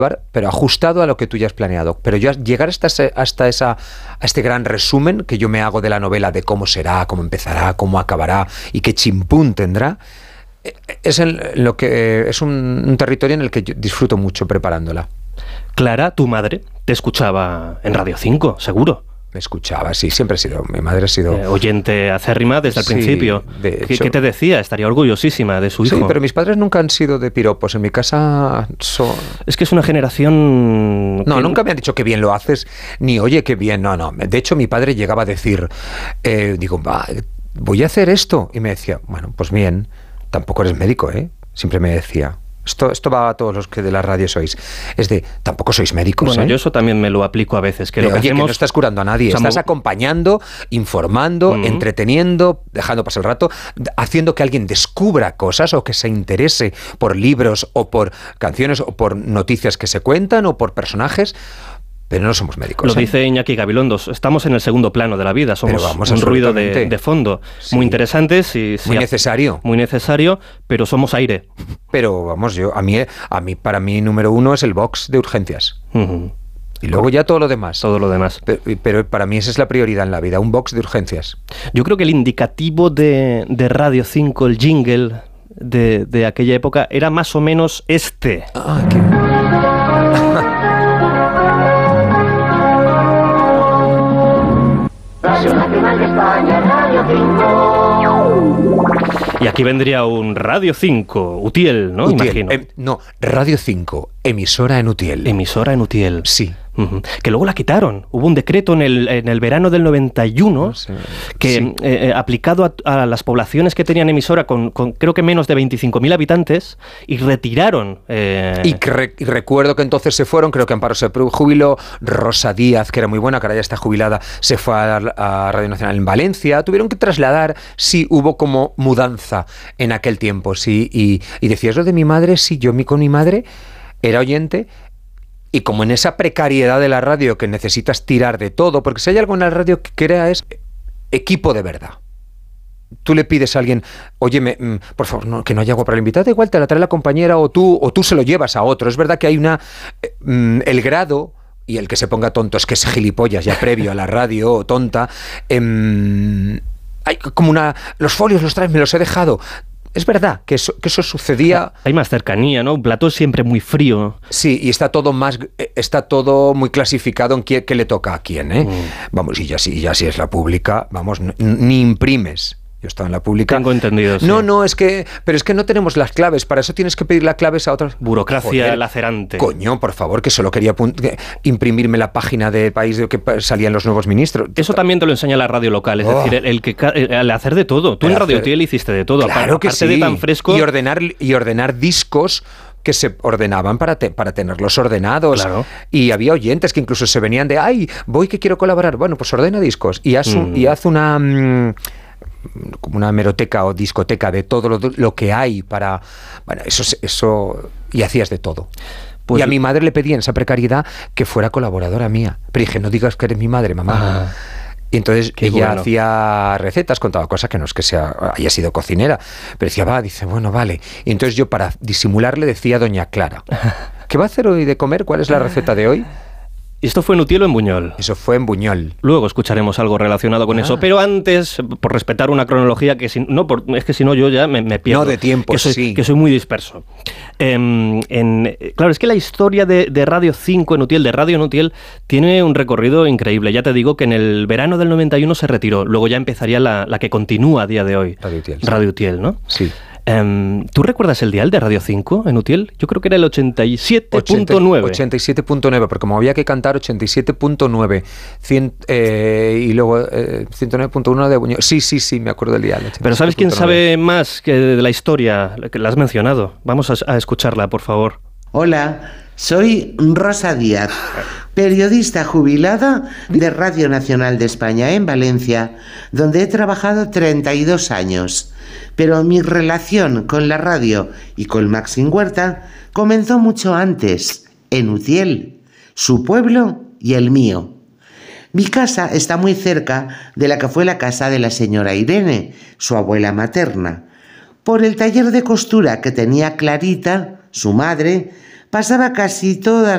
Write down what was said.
pero ajustado a lo que tú ya has planeado. Pero yo llegar a este gran resumen que yo me hago de la novela, de cómo será, cómo empezará, cómo acabará y qué chimpún tendrá, es un territorio en el que yo disfruto mucho preparándola. Clara, tu madre, te escuchaba en Radio 5, seguro. Me escuchaba, sí, siempre ha sido, mi madre ha sido... oyente acérrima desde el principio. ¿Qué te decía? Estaría orgullosísima de su hijo. Sí, pero mis padres nunca han sido de piropos. En mi casa Es que es una generación... No, nunca me han dicho que bien lo haces, ni oye, qué bien, no. De hecho, mi padre llegaba a decir, voy a hacer esto. Y me decía, bueno, pues bien, tampoco eres médico, ¿eh? Siempre me decía... Esto va a todos los que de la radio sois. Es de, tampoco sois médicos, Bueno, yo eso también me lo aplico a veces. Que que no estás curando a nadie. Estás acompañando, informando, entreteniendo, dejando pasar el rato, haciendo que alguien descubra cosas o que se interese por libros o por canciones o por noticias que se cuentan o por personajes. Pero no somos médicos. Lo dice Iñaki Gabilondo, estamos en el segudo plano de la vida, somos un ruido de fondo. Sí. Muy interesante, muy necesario. Muy necesario, pero somos aire. Pero vamos, para mí número uno es el box de urgencias. Y luego ya todo lo demás. Todo lo demás. Pero para mí esa es la prioridad en la vida, un box de urgencias. Yo creo que el indicativo de Radio 5, el jingle de aquella época, era más o menos este. Radio Nacional de España, Radio 5. Y aquí vendría un Radio 5, Utiel, ¿no? Utiel, imagino. Radio 5, emisora en Utiel. Emisora en Utiel. Sí. Que luego la quitaron. Hubo un decreto en el verano del 91 que aplicado a las poblaciones que tenían emisora con creo que menos de 25.000 habitantes y retiraron. Y recuerdo que entonces se fueron, creo que Amparo se jubiló, Rosa Díaz, que era muy buena, que ahora ya está jubilada, se fue a Radio Nacional en Valencia. Tuvieron que trasladar, hubo como mudanza en aquel tiempo, y decías lo de mi madre, yo con mi madre era oyente. Y como en esa precariedad de la radio que necesitas tirar de todo, porque si hay algo en la radio que crea es equipo de verdad. Tú le pides a alguien, oye, por favor, que no haya agua para el invitado, igual te la trae la compañera o tú se lo llevas a otro. Es verdad que hay el grado, y el que se ponga tonto es que es gilipollas ya previo a la radio o tonta, hay como los folios los traes, me los he dejado. Es verdad que eso sucedía. Hay más cercanía, ¿no? Un plato es siempre muy frío. Sí, y está todo muy clasificado en qué le toca a quién, ¿eh? Vamos, y ya si es la pública, vamos, ni imprimes. Yo estaba en la pública. Tengo entendido, sí. No, pero es que no tenemos las claves. Para eso tienes que pedir las claves a otras. Burocracia lacerante. Coño, por favor, que solo quería imprimirme la página de país de que salían los nuevos ministros. Eso también te lo enseña la radio local, es decir, el hacer de todo. Tú en Radio Utiel hiciste de todo. Claro que sí. De tan fresco. Y ordenar discos que se ordenaban para tenerlos ordenados. Claro. Y había oyentes que incluso se venían de, voy que quiero colaborar. Bueno, pues ordena discos y haz como una hemeroteca o discoteca de todo lo que hay para... Bueno, eso y hacías de todo. Y a mi madre le pedí en esa precariedad que fuera colaboradora mía. Pero dije, no digas que eres mi madre, mamá. Y entonces ella hacía recetas, contaba cosas que no es que haya sido cocinera, pero decía, dice, bueno, vale. Y entonces yo, para disimularle, decía doña Clara, ¿qué va a hacer hoy de comer? ¿Cuál es la receta de hoy? ¿Esto fue en Utiel o en Buñol? Eso fue en Buñol. Luego escucharemos algo relacionado con eso. Pero antes, por respetar una cronología, es que si no yo ya me pierdo. No, de tiempo, que soy muy disperso. Claro, es que la historia de Radio 5 en Utiel, de Radio en Utiel, tiene un recorrido increíble. Ya te digo que en el verano del 91 se retiró. Luego ya empezaría la que continúa a día de hoy. Radio Utiel. Radio Utiel, ¿no? Sí. ¿Tú recuerdas el dial de Radio 5 en Utiel? Yo creo que era el 87.9. 87.9, porque como había que cantar 87.9 y luego 109.1 de Buñol. Sí, me acuerdo del dial. Pero ¿sabes quién sabe más que de la historia? Que la has mencionado. Vamos a escucharla, por favor. Hola, soy Rosa Díaz, periodista jubilada de Radio Nacional de España en Valencia, donde he trabajado 32 años. Pero mi relación con la radio y con Maxim Huerta comenzó mucho antes, en Utiel, su pueblo y el mío. Mi casa está muy cerca de la que fue la casa de la señora Irene, su abuela materna. Por el taller de costura que tenía Clarita, su madre, pasaba casi todas